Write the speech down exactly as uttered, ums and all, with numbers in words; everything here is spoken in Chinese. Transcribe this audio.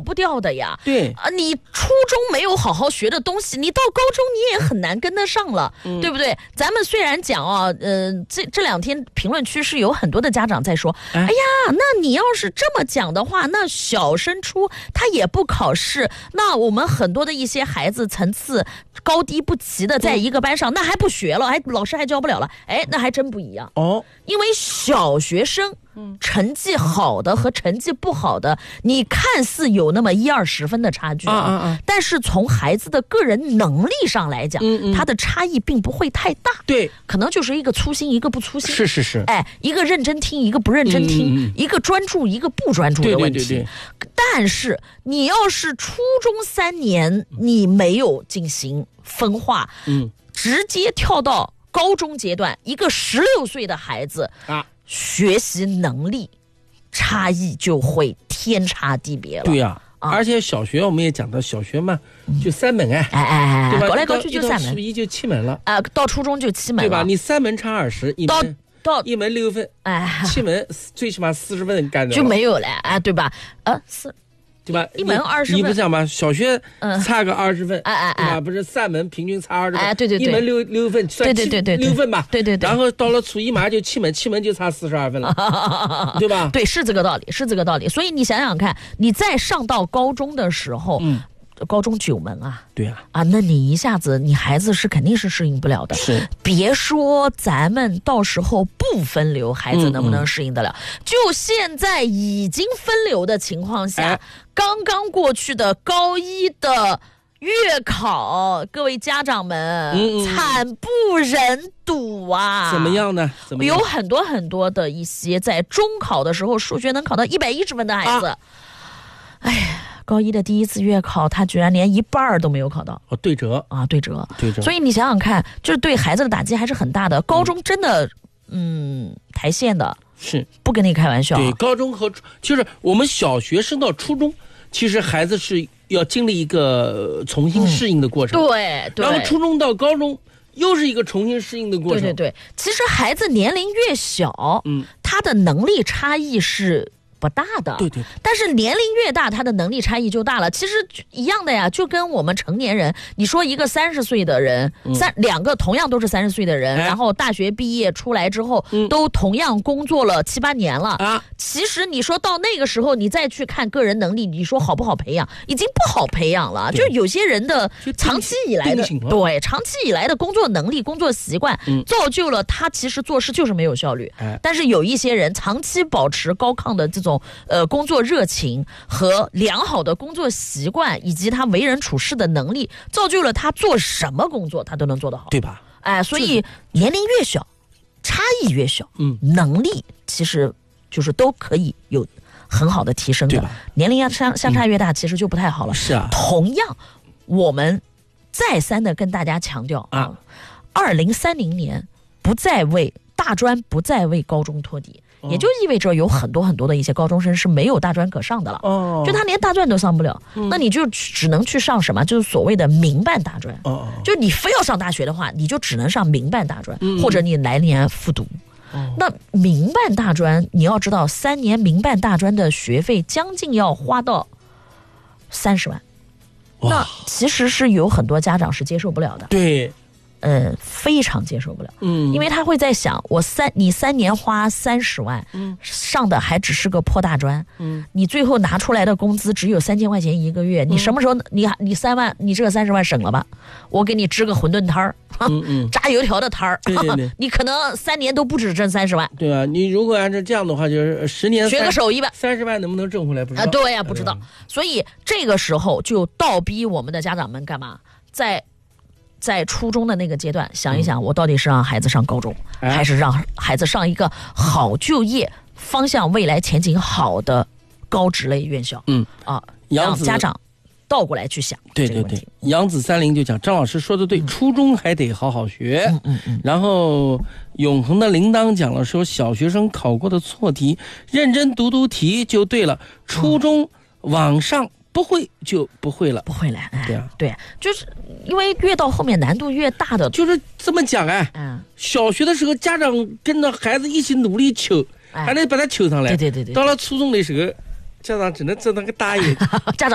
不掉的呀。 对啊，你初中没有好好学的东西，你到高中你也很难跟得上了，嗯、对不对？咱们虽然讲啊，呃，这这两天评论区是有很多的家长在说，哎，哎呀，那你要是这么讲的话，那小升初他也不考试，那我们很多的一些孩子层次高低不齐的在一个班上，嗯、那还不学了，还老师还教不了了，哎，那还真不一样哦。因为小学生成绩好的和成绩不好的，你看似有那么一二十分的差距啊，啊啊但是从孩子的个人能力上来讲，嗯嗯他的差异并不会太大。 对， 可能就是一个粗心，一个不粗心。 是是是， 哎，一个认真听，一个不认真听，嗯嗯一个专注，一个不专注的问题。对对对对但是你要是初中三年你没有进行分化，嗯，直接跳到高中阶段，一个十六岁的孩子啊，学习能力差异就会天差地别了。 对呀、啊，而且小学我们也讲到，小学嘛，就三门哎， 哎哎哎， 对吧？ 搞来搞去就三门， 初一就七门了啊、呃，到初中就七门了， 对吧？你三门差二十，一门到一门六分，哎，七门最起码四十分干掉就没有了，哎，对吧？呃，四。 对吧？ 一门二十分， 你不想吗？小学差个二十分，哎哎哎，不是三门平均差二十分， 哎对对对， 一门六六分，算对对对对六分吧， 对对对。 然后到了初一马上就七门，七门就差四十二分了，对吧？ 对，是这个道理，是这个道理。所以你想想看，你再上到高中的时候，嗯。高中九门啊， 对啊， 啊，那你一下子你孩子是肯定是适应不了的。 是， 别说咱们到时候不分流，孩子能不能适应得了？嗯嗯就现在已经分流的情况下，哎、刚刚过去的高一的月考，各位家长们，嗯嗯惨不忍睹啊！ 怎么样呢？怎么样？ 有很多很多的一些在中考的时候数学能考到一百一十分的孩子，啊、哎呀。高一的第一次月考，他居然连一半都没有考到。 哦，对折啊，对折， 对折。 所以你想想看，就是对孩子的打击还是很大的。高中真的，嗯，抬线的， 是不跟你开玩笑。 对，高中和就是我们小学升到初中，其实孩子是要经历一个重新适应的过程。 嗯、对对。 然后初中到高中又是一个重新适应的过程。 对对对，其实孩子年龄越小，嗯，他的能力差异是不大的， 对对， 但是年龄越大，他的能力差异就大了。其实一样的呀，就跟我们成年人，你说一个三十岁的人，嗯、三两个同样都是三十岁的人，哎、然后大学毕业出来之后，嗯、都同样工作了七八年了啊。其实你说到那个时候，你再去看个人能力，你说好不好培养，已经不好培养了。就有些人的长期以来的对长期以来的工作能力、工作习惯，嗯、造就了他其实做事就是没有效率。哎、但是有一些人长期保持高亢的这种。呃，工作热情和良好的工作习惯，以及他为人处事的能力，造就了他做什么工作他都能做得好， 对吧？ 哎，所以年龄越小，差异越小，嗯，能力其实就是都可以有很好的提升的， 对吧？ 年龄要相相差越大，其实就不太好了。 是啊， 同样，我们再三的跟大家强调啊，二零三零年不再为大专不再为高中托底。也就意味着有很多很多的一些高中生是没有大专可上的了，哦，就他连大专都上不了，嗯、那你就只能去上什么？就是所谓的民办大专，哦，就你非要上大学的话，你就只能上民办大专，嗯、或者你来年复读。哦、那民办大专，你要知道，三年民办大专的学费将近要花到三十万，那其实是有很多家长是接受不了的。 对。 呃，非常接受不了，嗯，因为他会在想，我三你三年花三十万，嗯，上的还只是个破大专，嗯，你最后拿出来的工资只有三千块钱一个月，嗯、你什么时候你你三万，你这个三十万省了吧？我给你支个馄饨摊儿，嗯嗯，炸油条的摊儿， 对对对， 你可能三年都不止挣三十万。 对啊，你如果按照这样的话，就是十年学个手艺吧， 三十万能不能挣回来不知道啊？ 对呀、啊，不知道。所以这个时候就倒逼我们的家长们干嘛？在在初中的那个阶段，想一想，我到底是让孩子上高中，嗯、还是让孩子上一个好就业、方向未来前景好的高职类院校？嗯啊，让家长倒过来去想。 对对对，杨子三零就讲张老师说的对，嗯、初中还得好好学。嗯嗯嗯。然后永恒的铃铛讲了说，小学生考过的错题，认真读读题就对了。初中往上。不会就不会了， 不会了，哎、 对啊， 对，就是因为越到后面难度越大的， 就是这么讲哎。嗯，小学的时候家长跟着孩子一起努力求，哎、还能把他求上来。 对对对对。 到了初中的时候，家长只能做那个大爷。 家长。